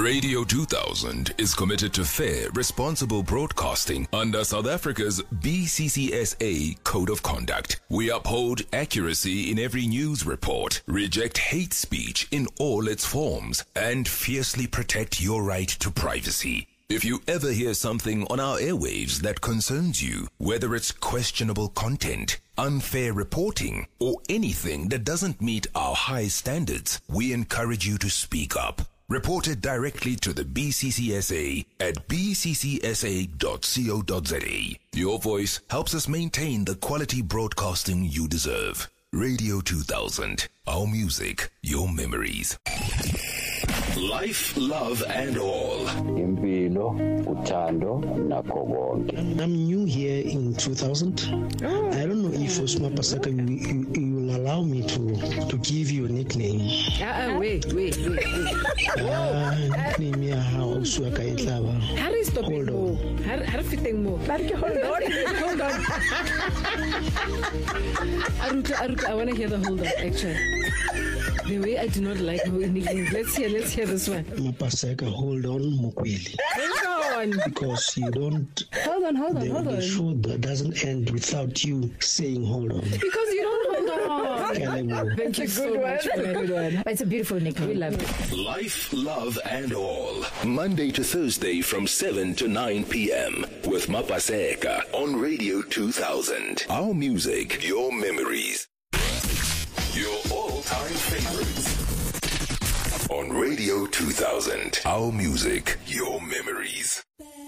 Radio 2000 is committed to fair, responsible broadcasting under South Africa's BCCSA Code of Conduct. We uphold accuracy in every news report, reject hate speech in all its forms, and fiercely protect your right to privacy. If you ever hear something on our airwaves that concerns you, whether it's questionable content, unfair reporting, or anything that doesn't meet our high standards, we encourage you to speak up. Report it directly to the BCCSA at bccsa.co.za. Your voice helps us maintain the quality broadcasting you deserve. Radio 2000, our music, your memories. Life, love and all. Impilo, uthando, nakho konke. I'm new here in 2000. I don't know if Osma Pasaka you will allow me to give you a nickname. Wait. Nickname ya how Oswaka Itlava. Harry, stop it more. Harry fitting more. Hold on. I want to hear the hold on, actually. The way I do not like how nicknames. Let's hear this one. Mapaseka, hold on, Mukweli. Hold on. Because you don't. Hold on. The show doesn't end without you saying hold on. Because you don't hold on. Thank you so much for that good one. It's a beautiful nickname. We love it. Life, love and all. Monday to Thursday from 7 to 9 p.m. with Mapaseka on Radio 2000. Our music, your memories. Your all-time favorites. On Radio 2000. Our music, your memories.